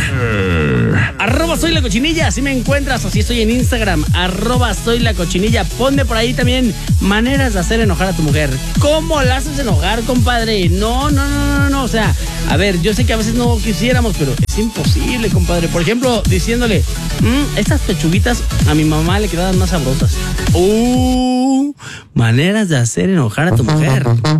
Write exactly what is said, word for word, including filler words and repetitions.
Arroba soy la cochinilla, así me encuentras, así estoy en Instagram, arroba soy la cochinilla. Ponme por ahí también maneras de hacer enojar a tu mujer. ¿Cómo la haces enojar, compadre? No, no, no, no, no, o sea, a ver, yo sé que a veces no quisiéramos, pero es imposible, compadre. Por ejemplo, diciéndole, mmm, estas pechuguitas a mi mamá le quedaban más sabrosas. Uh, maneras de hacer enojar a tu mujer.